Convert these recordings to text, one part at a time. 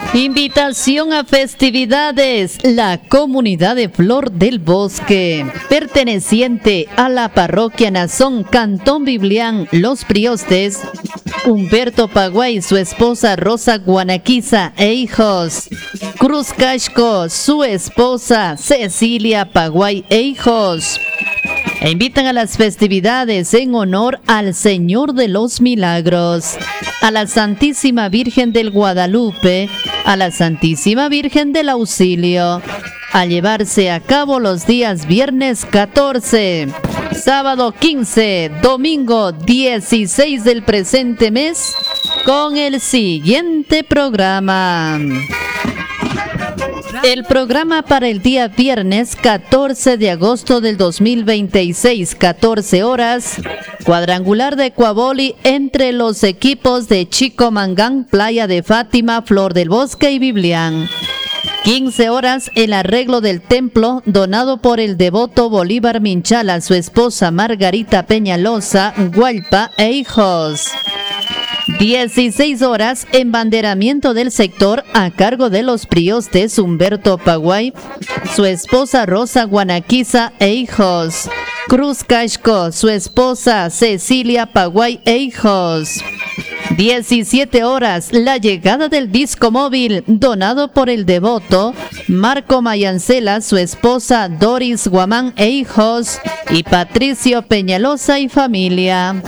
Invitación a festividades. La comunidad de Flor del Bosque, perteneciente a la parroquia Nazón, Cantón Biblián, Los Priostes, Humberto Paguay, su esposa Rosa Guanaquiza e hijos. Cruz Casco, su esposa Cecilia Paguay e hijos. E invitan a las festividades en honor al Señor de los Milagros, a la Santísima Virgen del Guadalupe, a la Santísima Virgen del Auxilio, a llevarse a cabo los días viernes 14, sábado 15, domingo 16 del presente mes, con el siguiente programa. El programa para el día viernes 14 de agosto del 2026, 14 horas, cuadrangular de Cuaboli entre los equipos de Chico Mangán, Playa de Fátima, Flor del Bosque y Biblián. 15 horas, el arreglo del templo donado por el devoto Bolívar Minchala, su esposa Margarita Peñalosa, Gualpa e hijos. 16 horas, embanderamiento del sector a cargo de los priostes Humberto Paguay, su esposa Rosa Guanaquiza e hijos. Cruz Casco, su esposa Cecilia Paguay e hijos. 17 horas, la llegada del disco móvil donado por el devoto Marco Mayancela, su esposa Doris Guamán e hijos, y Patricio Peñalosa y familia.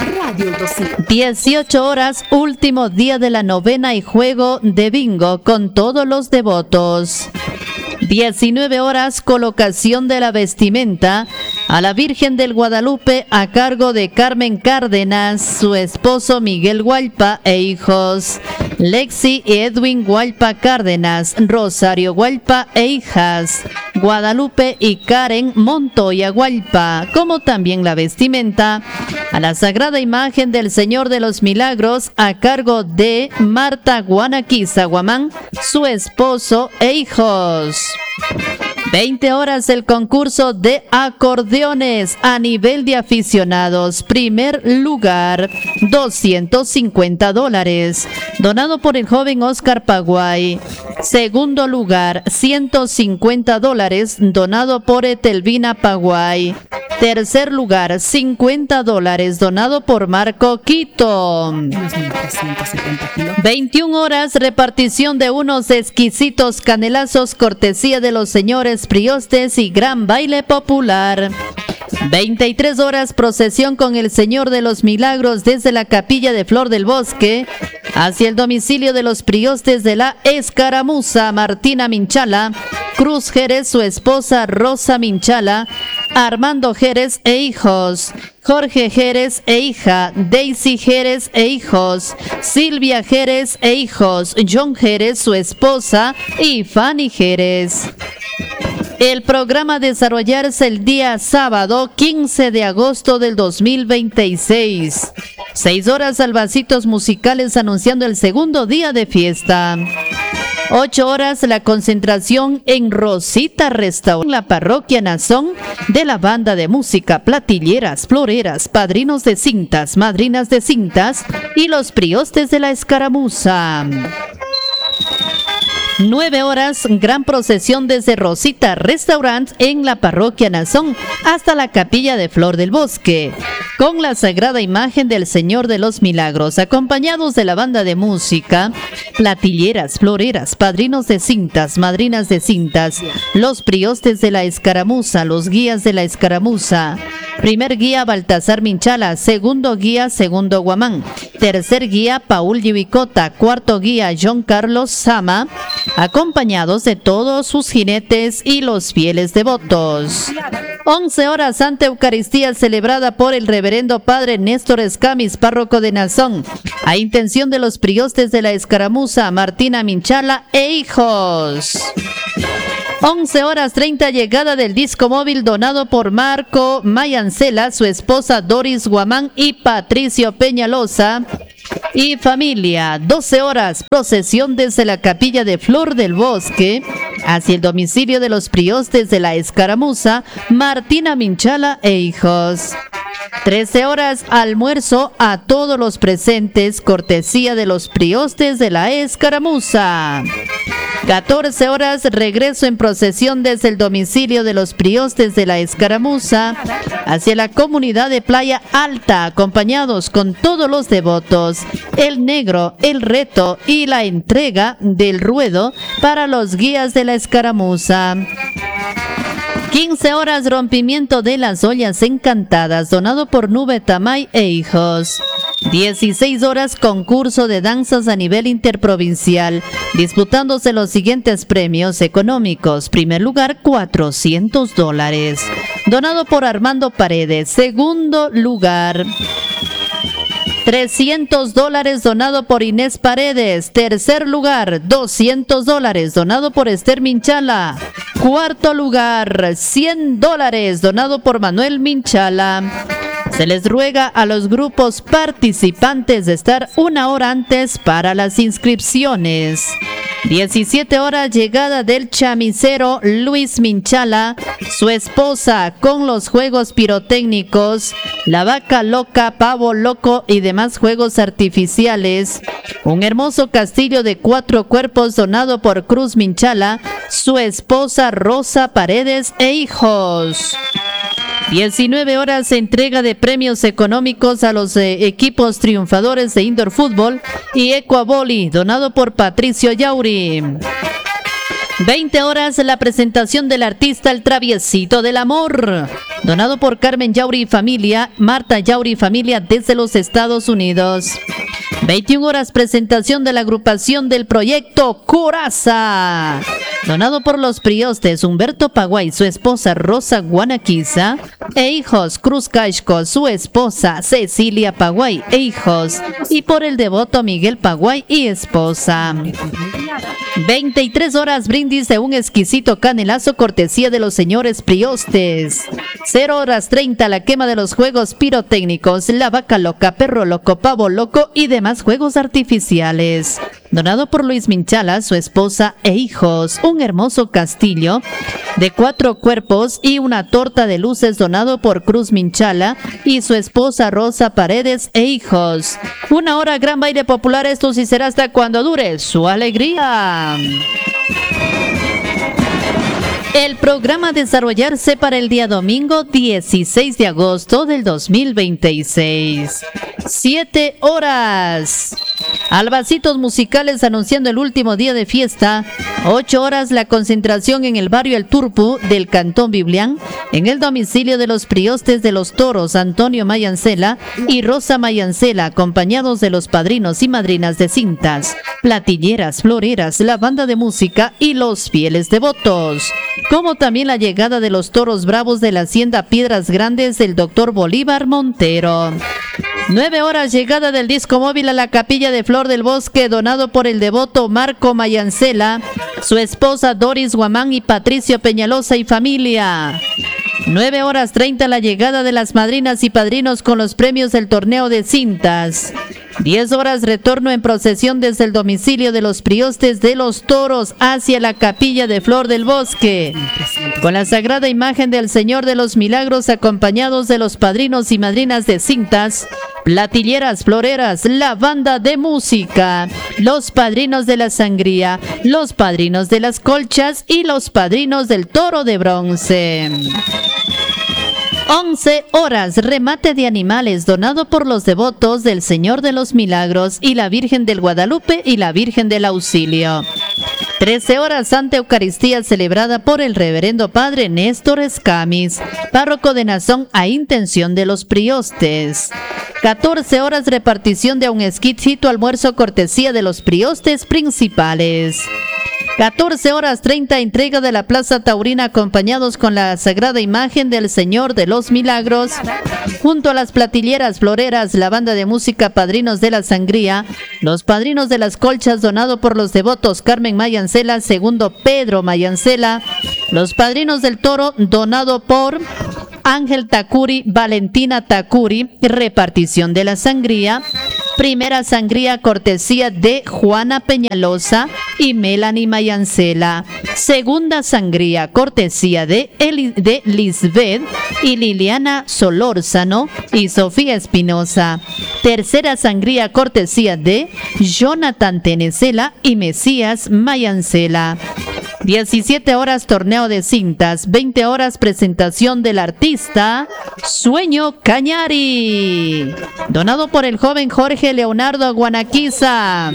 18 horas, último día de la novena y juego de bingo con todos los devotos. 19 horas, colocación de la vestimenta a la Virgen del Guadalupe a cargo de Carmen Cárdenas, su esposo Miguel Gualpa e hijos. Lexi y Edwin Gualpa Cárdenas, Rosario Gualpa e hijas. Guadalupe y Karen Montoya Gualpa, como también la vestimenta a la Sagrada Imagen del Señor de los Milagros a cargo de Marta Guanaquiza Guamán, su esposo e hijos. 20 horas, el concurso de acordeones a nivel de aficionados. Primer lugar, $250, donado por el joven Oscar Paguay. Segundo lugar, $150, donado por Etelvina Paguay. Tercer lugar, $50, donado por Marco Quito. 21 horas, repartición de unos exquisitos canelazos, cortesía de los señores priostes y gran baile popular. 23 horas, procesión con el Señor de los Milagros desde la capilla de Flor del Bosque hacia el domicilio de los priostes de la Escaramuza, Martina Minchala, Cruz Jerez, su esposa Rosa Minchala, Armando Jerez e hijos, Jorge Jerez e hija, Daisy Jerez e hijos, Silvia Jerez e hijos, John Jerez, su esposa y Fanny Jerez. El programa a desarrollarse el día sábado 15 de agosto del 2026. 6 horas, albacitos musicales anunciando el segundo día de fiesta. 8 horas, la concentración en Rosita Restaurant, en la parroquia Nazón, de la banda de música Platilleras, Floreras, padrinos de cintas, madrinas de cintas y los priostes de la Escaramuza. 9 horas, gran procesión desde Rosita Restaurant en la parroquia Nazón hasta la capilla de Flor del Bosque, con la Sagrada Imagen del Señor de los Milagros, acompañados de la banda de música Platilleras, Floreras, padrinos de cintas, madrinas de cintas, los priostes de la Escaramuza, los guías de la Escaramuza. Primer guía, Baltasar Minchala. Segundo guía, Segundo Guamán. Tercer guía, Paul Yubicota. Cuarto guía, John Carlos Sama, acompañados de todos sus jinetes y los fieles devotos. 11 horas, Santa Eucaristía celebrada por el reverendo padre Néstor Escamis, párroco de Nazón, a intención de los priostes de la Escaramuza, Martina Minchala e hijos. 11 horas 30, llegada del disco móvil donado por Marco Mayancela, su esposa Doris Guamán y Patricio Peñalosa y familia. 12 horas, procesión desde la capilla de Flor del Bosque hacia el domicilio de los priostes de la Escaramuza, Martina Minchala e hijos. 13 horas, almuerzo a todos los presentes, cortesía de los priostes de la escaramuza. 14 horas, regreso en procesión desde el domicilio de los priostes de la escaramuza hacia la comunidad de Playa Alta, acompañados con todos los devotos, el negro, el reto y la entrega del ruedo para los guías de la escaramuza. 15 horas, rompimiento de las ollas encantadas, donado por Nube Tamay e Hijos. 16 horas, concurso de danzas a nivel interprovincial, disputándose los siguientes premios económicos. Primer lugar, $400, donado por Armando Paredes. Segundo lugar, $300 donado por Inés Paredes. Tercer lugar, $200 donado por Esther Minchala. Cuarto lugar, $100 donado por Manuel Minchala. Se les ruega a los grupos participantes de estar 1 hora antes para las inscripciones. 17 horas, llegada del chamisero Luis Minchala, su esposa, con los juegos pirotécnicos, la vaca loca, pavo loco y demás juegos artificiales. Un hermoso castillo de 4 cuerpos donado por Cruz Minchala, su esposa Rosa Paredes e hijos. 19 horas, entrega de premios económicos a los equipos triunfadores de Indoor Fútbol y Ecuavoli, donado por Patricio Yauri. 20 horas, la presentación del artista El Traviesito del Amor, donado por Carmen Yauri y familia, Marta Yauri y familia desde los Estados Unidos. 21 horas, presentación de la agrupación del proyecto Coraza, donado por los priostes Humberto Paguay, su esposa Rosa Guanaquiza, e hijos Cruz Caixco, su esposa Cecilia Paguay e hijos, y por el devoto Miguel Paguay y esposa. 23 horas, brindis de un exquisito canelazo, cortesía de los señores priostes. 0 horas 30, la quema de los juegos pirotécnicos, la vaca loca, perro loco, pavo loco y demás juegos artificiales, donado por Luis Minchala, su esposa e hijos. Un hermoso castillo de 4 cuerpos y una torta de luces, donado por Cruz Minchala y su esposa Rosa Paredes e hijos. 1 hora, gran baile popular, esto sí será hasta cuando dure su alegría. El programa a desarrollarse para el día domingo 16 de agosto del 2026. 7 horas. Albacitos musicales anunciando el último día de fiesta. 8 horas, la concentración en el barrio El Turpu del Cantón Biblián, en el domicilio de los priostes de los toros Antonio Mayancela y Rosa Mayancela, acompañados de los padrinos y madrinas de cintas, platilleras, floreras, la banda de música y los fieles devotos, como también la llegada de los toros bravos de la hacienda Piedras Grandes del doctor Bolívar Montero. 9 horas, llegada del disco móvil a la capilla de Flor del Bosque, donado por el devoto Marco Mayancela, su esposa Doris Guamán y Patricio Peñalosa y familia. 9 horas 30, la llegada de las madrinas y padrinos con los premios del torneo de cintas. 10 horas, retorno en procesión desde el domicilio de los priostes de los toros hacia la capilla de Flor del Bosque, con la sagrada imagen del Señor de los Milagros, acompañados de los padrinos y madrinas de cintas, platilleras, floreras, la banda de música, los padrinos de la sangría, los padrinos de las colchas y los padrinos del toro de bronce. 11 horas, remate de animales, donado por los devotos del Señor de los Milagros y la Virgen del Guadalupe y la Virgen del Auxilio. 13 horas, Santa Eucaristía celebrada por el Reverendo Padre Néstor Escamis, párroco de Nazón, a intención de los priostes. 14 horas, repartición de un exquisito almuerzo, cortesía de los priostes principales. 14 horas 30, entrega de la Plaza Taurina, acompañados con la sagrada imagen del Señor de los Milagros, junto a las platilleras, floreras, la banda de música, padrinos de la sangría, los padrinos de las colchas, donado por los devotos Carmen Mayancela, segundo Pedro Mayancela, los padrinos del toro, donado por Ángel Tacuri, Valentina Tacuri, repartición de la sangría, Primera sangría cortesía de Juana Peñalosa y Melanie Mayancela. Segunda sangría cortesía de Lisbeth y Liliana Solórzano y Sofía Espinosa. Tercera sangría cortesía de Jonathan Tenecela y Mesías Mayancela. 17 horas torneo de cintas, 20 horas presentación del artista Sueño Cañari, donado por el joven Jorge Leonardo Guanaquiza.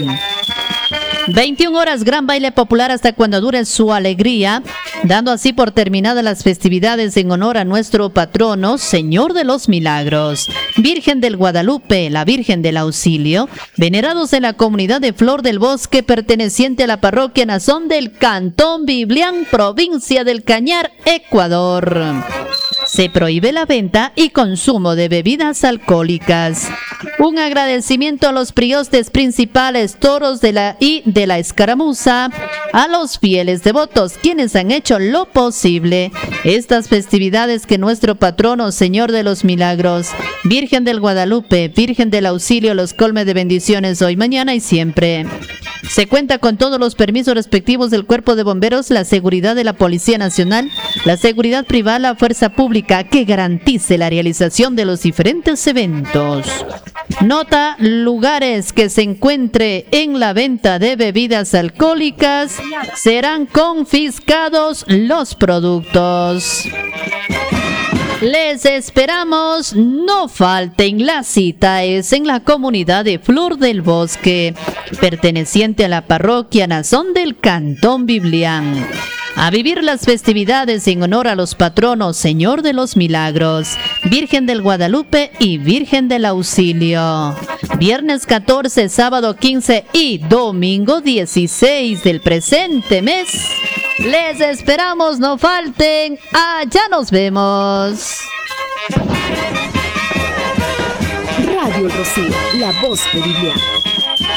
21 horas gran baile popular hasta cuando dure su alegría, dando así por terminadas las festividades en honor a nuestro patrono, Señor de los Milagros, Virgen del Guadalupe, la Virgen del Auxilio, venerados en la comunidad de Flor del Bosque perteneciente a la parroquia Nazón del Cantón Biblián, provincia del Cañar, Ecuador. Se prohíbe la venta y consumo de bebidas alcohólicas. Un agradecimiento a los priostes principales, toros de la escaramuza, a los fieles devotos, quienes han hecho lo posible. Estas festividades que nuestro patrono, Señor de los Milagros, Virgen del Guadalupe, Virgen del Auxilio, los colme de bendiciones hoy, mañana y siempre. Se cuenta con todos los permisos respectivos del Cuerpo de Bomberos, la seguridad de la Policía Nacional, la seguridad privada, la fuerza pública que garantice la realización de los diferentes eventos. Nota: lugares que se encuentre en la venta de bebidas alcohólicas serán confiscados los productos. Les esperamos, no falten, la cita es en la comunidad de Flor del Bosque, perteneciente a la parroquia Nazón del Cantón Biblián. A vivir las festividades en honor a los patronos Señor de los Milagros, Virgen del Guadalupe y Virgen del Auxilio. Viernes 14, sábado 15 y domingo 16 del presente mes. Les esperamos, no falten. Allá nos vemos. Radio El Rocío, la voz de Biblián.